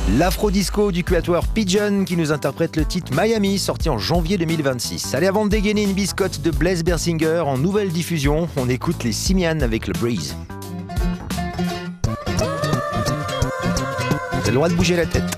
L'afro-disco du quatuor Pigeon qui nous interprète le titre Miami, sorti en janvier 2026. Allez, avant de dégainer une biscotte de Blaise Bersinger en nouvelle diffusion, on écoute les Simian avec le Breeze. T'as le droit de bouger la tête.